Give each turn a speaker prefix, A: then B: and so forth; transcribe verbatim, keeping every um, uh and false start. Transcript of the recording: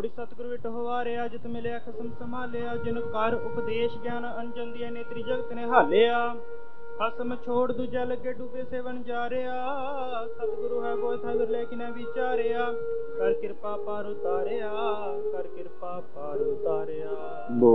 A: ਮੋੜੀ ਸਤਿਗੁਰ ਵਿਟ ਹਵਾਰਿਆ, ਜਿਤ ਮਿਲਿਆ ਖਸਮ ਸੰਭਾਲਿਆ। ਜਿਨ ਕਰ ਉਪਦੇਸ਼ ਗਿਆਨ ਅੰਜਨ ਦੀਆ, ਨੇਤਰੀ ਜਗਤ ਨੇ ਹਾਲਿਆ। ਖਸਮ ਛੋੜ ਦੂਜਾ ਲੱਗੇ ਡੂਬੇ ਸੇਵਨ ਜਾਰਿਆ। ਸਤਿਗੁਰੂ ਹੈ ਗੋਇ ਥਾ ਵਿਰਲੇ ਕਿਨੈ ਵਿਚਾਰਿਆ। ਕਰ ਕਿਰਪਾ ਪਾਰ ਉਤਾਰਿਆ, ਕਰ ਕਿਰਪਾ ਪਾਰ ਉਤਾਰਿਆ।